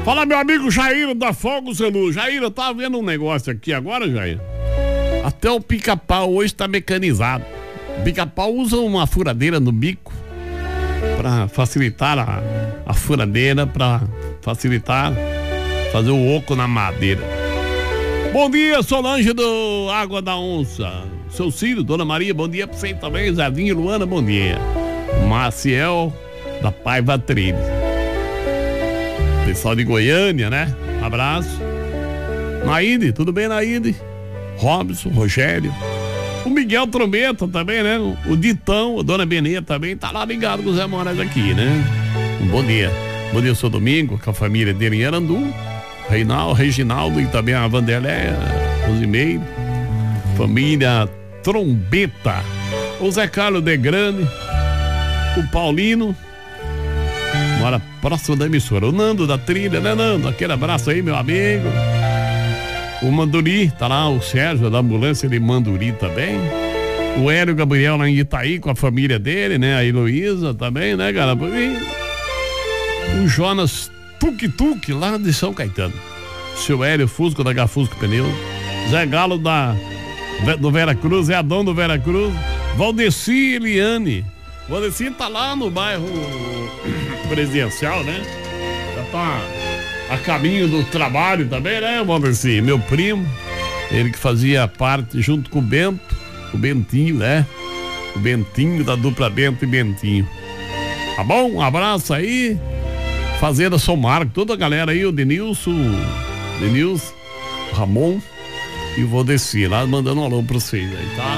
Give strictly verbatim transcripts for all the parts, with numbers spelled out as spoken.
Fala, meu amigo Jair da Fogo Celu. Jair, eu tava vendo um negócio aqui agora, Jair. Até o pica-pau hoje tá mecanizado. O pica-pau usa uma furadeira no bico pra facilitar a, a furadeira, pra facilitar fazer o oco na madeira. Bom dia, Solange do Água da Onça. Seu Ciro, Dona Maria, bom dia pra você também. Zezinho, Luana, bom dia. Maciel da Paiva Trilha. Pessoal de Goiânia, né? Um abraço. Naide, tudo bem, Naide? Robson, Rogério. O Miguel Trombeta também, né? O Ditão, a Dona Benê também tá lá ligado com o Zé Moraes aqui, né? Um bom dia. Bom dia, seu Domingo, com a família dele em Arandu. Reinaldo, Reginaldo e também a Vanderléia, Rosimeiro. Família Trombeta. O Zé Carlos de Grande. O Paulino. Mora próximo da emissora. O Nando da Trilha, né, Nando? Aquele abraço aí, meu amigo. O Manduri, tá lá, o Sérgio da ambulância de Manduri também. O Hélio Gabriel lá em Itaí com a família dele, né? A Heloísa também, né, cara? E o Jonas Tuk-Tuk lá de São Caetano. Seu Hélio Fusco da Gafusco Pneus. Zé Galo da, do Vera Cruz, é a dona do Vera Cruz. Valdeci Eliane. Valdeci tá lá no bairro presidencial, né? Já tá a caminho do trabalho também, né, Valdeci? Meu primo, ele que fazia parte junto com o Bento, o Bentinho, né? O Bentinho da dupla Bento e Bentinho. Tá bom? Um abraço aí. Fazenda São Marco, toda a galera aí, o Denilson, Denilson, Ramon e o Valdeci lá mandando um alô pra vocês aí, tá?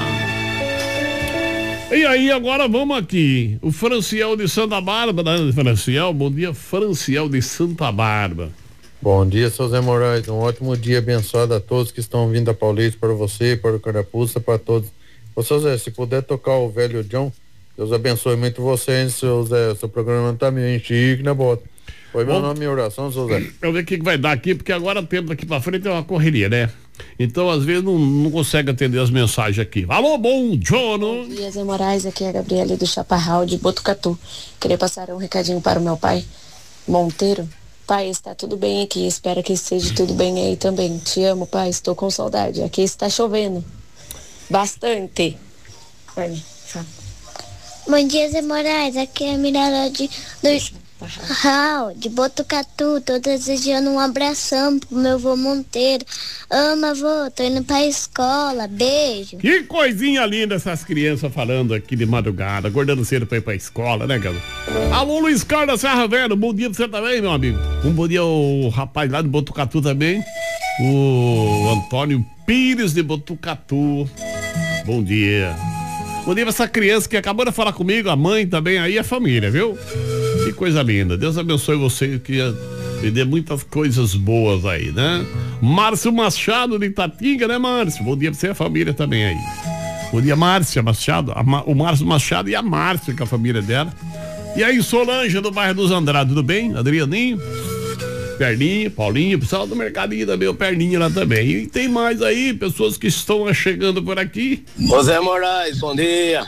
E aí, agora vamos aqui. O Franciel de Santa Bárbara, né? Franciel, bom dia, Franciel de Santa Bárbara. Bom dia, seu Zé Moraes. Um ótimo dia abençoado a todos que estão vindo a Paulista, para você, para o Carapuça, para todos. Ô, seu Zé, se puder tocar o velho John, Deus abençoe muito você, hein, seu Zé. Seu programa não tá meio chique, né, bota? Foi meu nome e oração, seu Zé. Eu ver o que, que vai dar aqui, porque agora o tempo daqui pra frente é uma correria, né? Então, às vezes, não, não consegue atender as mensagens aqui. Alô, bom dia! Bom dia, Zé Moraes. Aqui é a Gabriela do Chaparral, de Botucatu. Queria passar um recadinho para o meu pai, Monteiro. Pai, está tudo bem aqui. Espero que esteja tudo bem aí também. Te amo, pai. Estou com saudade. Aqui está chovendo. Bastante. Vai, fala. Bom dia, Zé Moraes. Aqui é a Mirella de... do... Raul, de Botucatu, tô desejando um abração pro meu vô Monteiro. Ama, vô, tô indo pra escola, beijo. Que coisinha linda essas crianças falando aqui de madrugada, acordando cedo pra ir pra escola, né, cara? Alô, Luiz Carlos da Serra Velha, bom dia pra você também, meu amigo. Um bom dia ao rapaz lá de Botucatu também, o Antônio Pires de Botucatu. Bom dia. Bom dia pra essa criança que acabou de falar comigo, a mãe também aí, a família, viu? Que coisa linda. Deus abençoe você, que lhe dê muitas coisas boas aí, né? Márcio Machado de Itatinga, né, Márcio? Bom dia pra você e a família também aí. Bom dia, Márcia Machado, a, o Márcio Machado e a Márcia com a família dela. E aí, Solange do bairro dos Andrade, tudo bem? Adrianinho, Perninha, Paulinho, pessoal do Mercadinho também, o Perninha lá também. E tem mais aí, pessoas que estão chegando por aqui. Ô Zé Moraes, bom dia.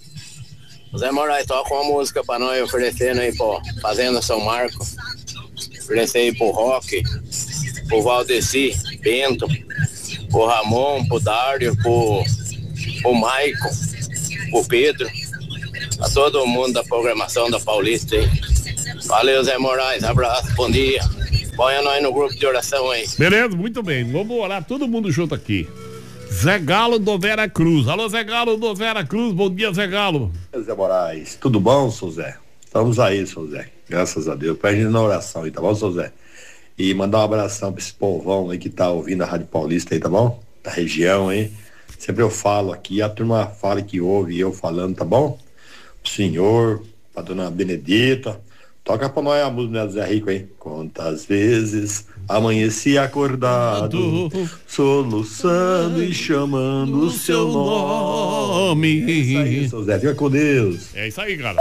Zé Moraes, toca uma música pra nós oferecendo aí pro Fazenda São Marco. Oferecer aí pro Roque, pro Valdeci, Bento, pro Ramon, pro Dário, pro, pro Maicon, pro Pedro, a todo mundo da programação da Paulista aí. Valeu, Zé Moraes, abraço, bom dia. Põe nós no grupo de oração aí. Beleza, muito bem, vamos orar todo mundo junto aqui. Zé Galo do Vera Cruz. Alô, Zé Galo do Vera Cruz. Bom dia, Zé Galo. Zé Moraes, tudo bom, seu Zé? Estamos aí, seu Zé. Graças a Deus. Pede na oração aí, tá bom, seu Zé? E mandar um abração pra esse povão aí que tá ouvindo a Rádio Paulista aí, tá bom? Da região aí. Sempre eu falo aqui, a turma fala que ouve eu falando, tá bom? O senhor, pra dona Benedita. Toca pra nós a música do Zé Rico aí. Quantas vezes amanheci acordado, soluçando e chamando o seu nome. É isso aí, seu Zé, fica com Deus. É isso aí, cara.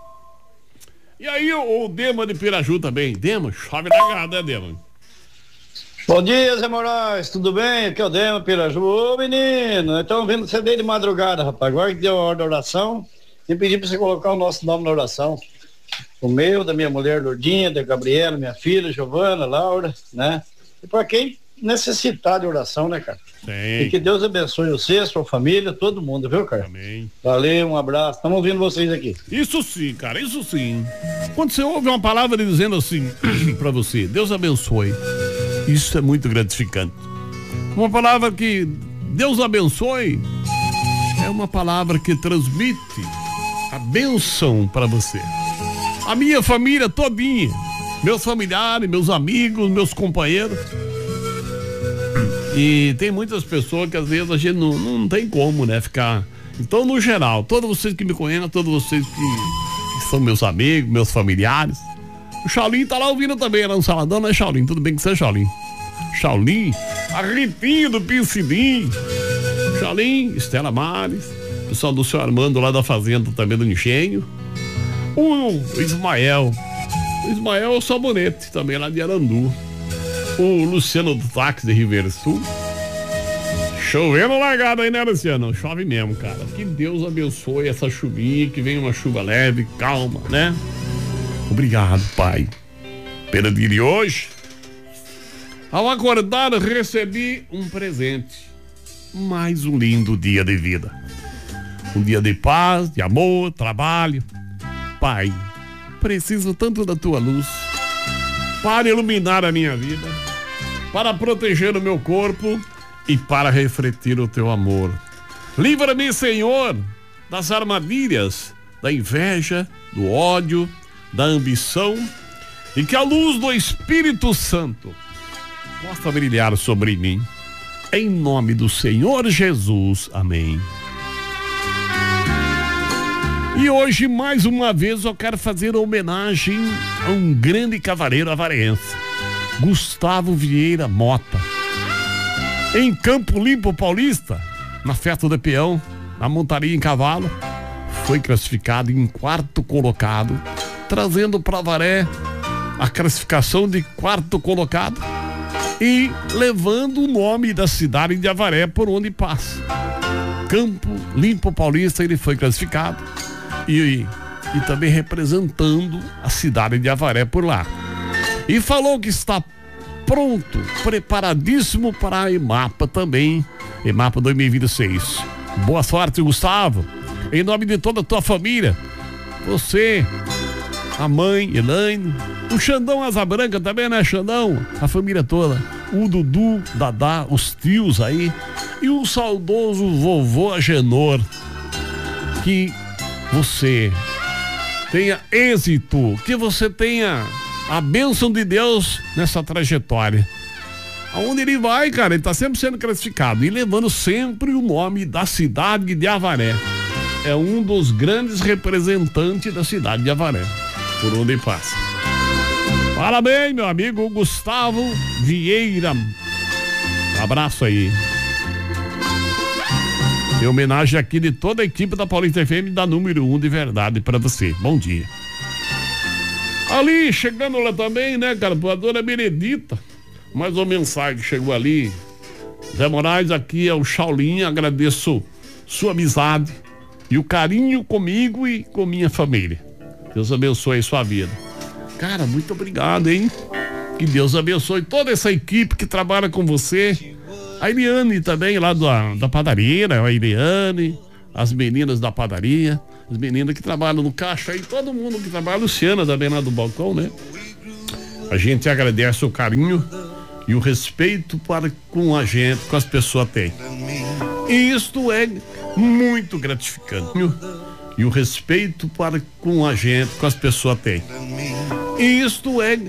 E aí, o, o Dema de Piraju também. Dema, chove da gada, né, Dema? Bom dia, Zé Moraes, tudo bem? Aqui é o Dema Piraju. Ô, menino, estamos vendo você desde madrugada, rapaz. Agora que deu a hora da oração, e pedi pra você colocar o nosso nome na oração. O meu, da minha mulher Lourdinha, da Gabriela, minha filha, Giovana, Laura, né? E para quem necessitar de oração, né, cara? Sim. E que Deus abençoe você, sua família, todo mundo, viu, cara? Amém. Valeu, um abraço. Estamos ouvindo vocês aqui. Isso sim, cara, isso sim. Quando você ouve uma palavra dizendo assim pra você, Deus abençoe, isso é muito gratificante. Uma palavra que Deus abençoe é uma palavra que transmite a bênção para você. A minha família todinha, meus familiares, meus amigos, meus companheiros. E tem muitas pessoas que às vezes a gente não, não tem como, né, ficar. Então, no geral, todos vocês que me conhecem, todos vocês que, que são meus amigos, meus familiares. O Shaolin tá lá ouvindo também, lá no Saladão, né, Shaolin? Tudo bem com você, Shaolin? Shaolin, a Ritinha do Pincidim, Shaolin, Estela Mares, pessoal do seu Armando lá da fazenda também do Engenho. O Ismael, o Ismael é o Sabonete, também lá de Arandu. O Luciano do táxi de Ribeiro Sul. Chovendo largado aí, né, Luciano? Chove mesmo, cara. Que Deus abençoe essa chuvinha, que venha uma chuva leve, calma, né? Obrigado, Pai, pelo dia de hoje. Ao acordar, recebi um presente. Mais um lindo dia de vida. Um dia de paz, de amor, trabalho. Pai, preciso tanto da tua luz para iluminar a minha vida, para proteger o meu corpo e para refletir o teu amor. Livra-me, Senhor, das armadilhas, da inveja, do ódio, da ambição, e que a luz do Espírito Santo possa brilhar sobre mim. Em nome do Senhor Jesus. Amém. E hoje, mais uma vez, eu quero fazer homenagem a um grande cavaleiro avarense, Gustavo Vieira Mota. Em Campo Limpo Paulista, na festa do peão, na montaria em cavalo, foi classificado em quarto colocado, trazendo para Avaré a classificação de quarto colocado e levando o nome da cidade de Avaré por onde passa. Campo Limpo Paulista, ele foi classificado e, e também representando a cidade de Avaré por lá. E falou que está pronto, preparadíssimo para a EMAPA também, EMAPA dois mil e vinte e seis. Boa sorte, Gustavo, em nome de toda a tua família, você, a mãe, Elaine, o Xandão Asa Branca também, né, Xandão? A família toda, o Dudu, Dadá, os tios aí, e o saudoso vovô Agenor. Que você tenha êxito, que você tenha a bênção de Deus nessa trajetória. Aonde ele vai, cara, ele tá sempre sendo classificado e levando sempre o nome da cidade de Avaré. É um dos grandes representantes da cidade de Avaré, por onde passa. Parabéns, meu amigo Gustavo Vieira. Abraço aí. Em homenagem aqui de toda a equipe da Paulista F M, da número um de verdade pra você. Bom dia. Ali, chegando lá também, né, cara, a dona Benedita, mais uma mensagem que chegou ali. Zé Moraes, aqui é o Shaolin, agradeço sua amizade e o carinho comigo e com minha família. Deus abençoe a sua vida. Cara, muito obrigado, hein? Que Deus abençoe toda essa equipe que trabalha com você. A Eliane também, lá da, da padaria, né? A Eliane, as meninas da padaria, as meninas que trabalham no caixa aí, todo mundo que trabalha, a Luciana também lá do balcão, né? A gente agradece o carinho e o respeito para com a gente, com as pessoas têm. E isto é muito gratificante. E o respeito para com a gente, com as pessoas têm. E isto é